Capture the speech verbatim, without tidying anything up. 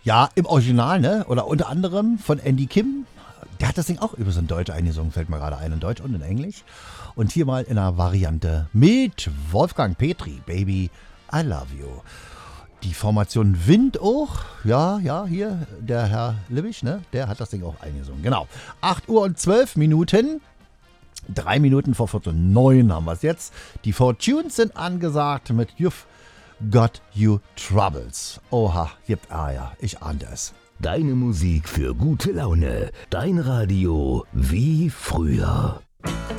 Ja, im Original, ne? Oder unter anderem von Andy Kim. Der hat das Ding auch über so ein Deutsch eingesungen, fällt mir gerade ein, in Deutsch und in Englisch. Und hier mal in einer Variante mit Wolfgang Petri, Baby, I Love You. Die Formation Wind auch, ja, ja, hier, der Herr Lippich, ne, der hat das Ding auch eingesungen. Genau, acht Uhr und zwölf Minuten, drei Minuten vor Viertel neun haben wir es jetzt. Die Fortunes sind angesagt mit You've Got You Troubles. Oha, gibt, ah ja, ich ahnte es. Deine Musik für gute Laune, dein Radio wie früher.